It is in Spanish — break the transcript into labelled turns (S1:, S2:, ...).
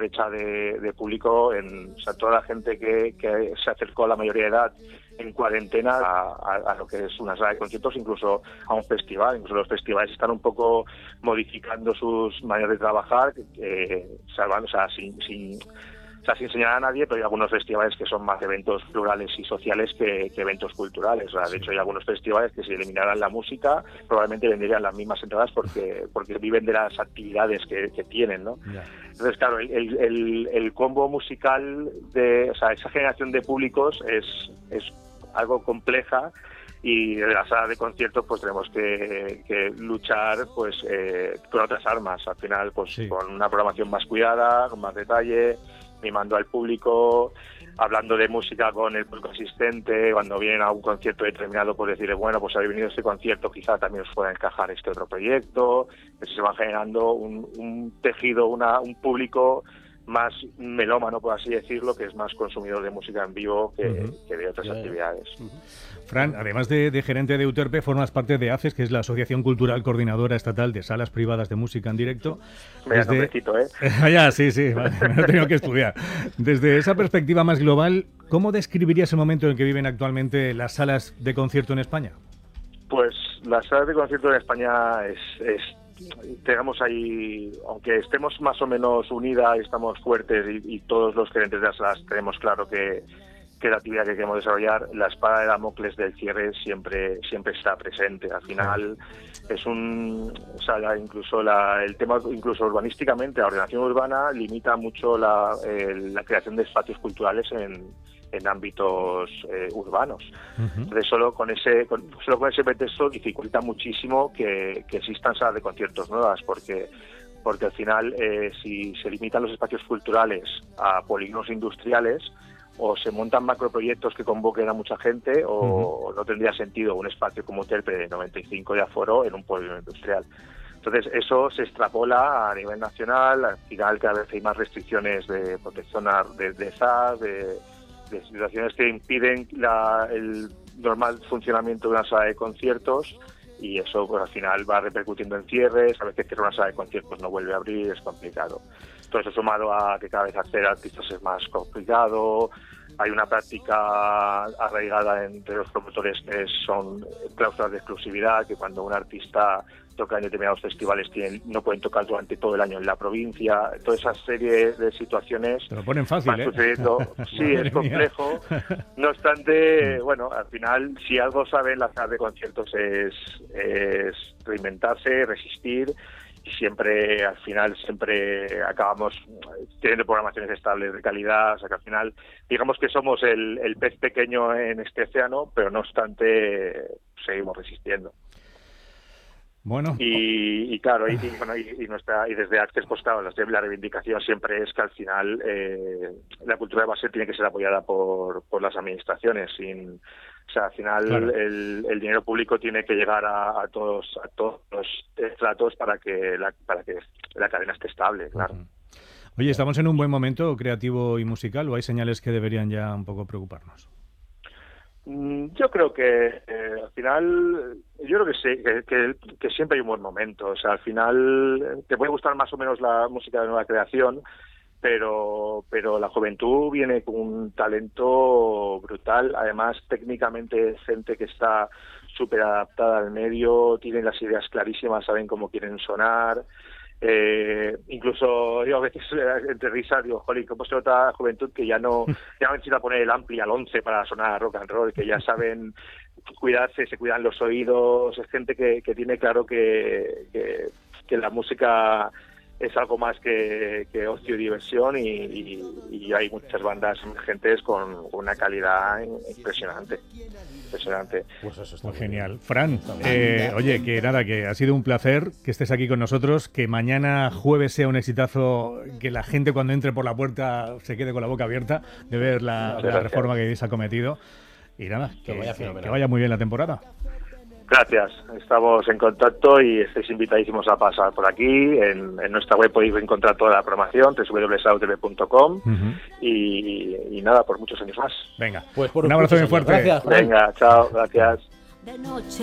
S1: brecha de público, o sea, toda la gente que se acercó a la mayoría de edad en cuarentena a lo que es una sala de conciertos, incluso a un festival. Incluso los festivales están un poco modificando sus maneras de trabajar, salvando, o sea, sin señalar a nadie, pero hay algunos festivales que son más eventos plurales y sociales que eventos culturales. O sea, de hecho, hay algunos festivales que si eliminaran la música, probablemente venderían las mismas entradas porque viven de las actividades que tienen, ¿no? Yeah. Entonces, claro, el combo musical o sea, esa generación de públicos es algo compleja, y de la sala de conciertos pues tenemos que luchar pues con otras armas. Al final, pues sí, con una programación más cuidada, con más detalle, mimando al público, hablando de música con el público asistente. Cuando vienen a un concierto determinado, pues decirle, bueno, pues habéis venido a este concierto, quizá también os pueda encajar este otro proyecto. Entonces se va generando un tejido, un público más melómano, por así decirlo, que es más consumidor de música en vivo que de otras actividades.
S2: Fran, además de gerente de Euterpe, formas parte de ACES, que es la Asociación Cultural Coordinadora Estatal de Salas Privadas de Música en Directo.
S1: Me das nombrecito, ¿eh?
S2: Ya, sí, vale, me lo he tenido que estudiar. Desde esa perspectiva más global, ¿cómo describirías el momento en el que viven actualmente las salas de concierto en España?
S1: Pues las salas de concierto en España tenemos ahí, aunque estemos más o menos unidas y estamos fuertes y todos los gerentes de las salas tenemos claro que la actividad que queremos desarrollar, la espada de Damocles del cierre siempre está presente. Al final es o sea, incluso el tema, incluso urbanísticamente, la ordenación urbana limita mucho la creación de espacios culturales en ámbitos urbanos. Entonces solo con ese pretexto dificulta muchísimo que existan salas de conciertos nuevas, porque al final si se limitan los espacios culturales a polígonos industriales, o se montan macroproyectos que convoquen a mucha gente, o no tendría sentido un espacio como Euterpe de 95 de aforo en un polígono industrial. Entonces eso se extrapola a nivel nacional. Al final cada vez hay más restricciones de protección de SAS, de situaciones que impiden el normal funcionamiento de una sala de conciertos, y eso pues al final va repercutiendo en cierres. A veces que una sala de conciertos no vuelve a abrir, es complicado. Todo eso sumado a que cada vez acceder a artistas es más complicado. Hay una práctica arraigada entre los promotores que son cláusulas de exclusividad, que cuando un artista toca en determinados festivales no pueden tocar durante todo el año en la provincia. Toda esa serie de situaciones
S2: te lo ponen fácil,
S1: van sucediendo. Sí, es complejo. No obstante, bueno, al final, si algo saben las salas de conciertos es reinventarse, resistir, y siempre, al final, acabamos teniendo programaciones estables de calidad. O sea que al final, digamos que somos el pez pequeño en este océano, pero no obstante seguimos resistiendo.
S2: Bueno,
S1: y claro, y desde Access, pues claro, la reivindicación siempre es que al final la cultura de base tiene que ser apoyada por las administraciones. O sea, al final claro, el dinero público tiene que llegar a todos los estratos para que la cadena esté estable, claro.
S2: Oye, ¿estamos en un buen momento creativo y musical, o hay señales que deberían ya un poco preocuparnos?
S1: Yo creo que al final, yo creo que sí, que siempre hay un buen momento. O sea, al final te puede gustar más o menos la música de nueva creación, pero la juventud viene con un talento brutal. Además, técnicamente es gente que está súper adaptada al medio, tienen las ideas clarísimas, saben cómo quieren sonar. Incluso yo a veces entre risas digo, jolín, ¿cómo se nota la juventud que ya no necesita poner el ampli al 11 para sonar rock and roll, que ya saben cuidarse, se cuidan los oídos? Es gente que tiene claro que la música es algo más que ocio y diversión, y hay muchas bandas emergentes con una calidad impresionante.
S2: Pues eso está muy genial. Fran, oye, que ha sido un placer que estés aquí con nosotros, que mañana jueves sea un exitazo, que la gente cuando entre por la puerta se quede con la boca abierta de ver la reforma que habéis acometido, y nada, que vaya muy bien la temporada.
S1: Gracias, estamos en contacto y estáis invitadísimos a pasar por aquí. En nuestra web podéis encontrar toda la programación, www.sautv.com, y nada, por muchos años más.
S2: Venga, pues un abrazo bien fuerte.
S3: Gracias, Juan.
S1: Venga, chao, gracias.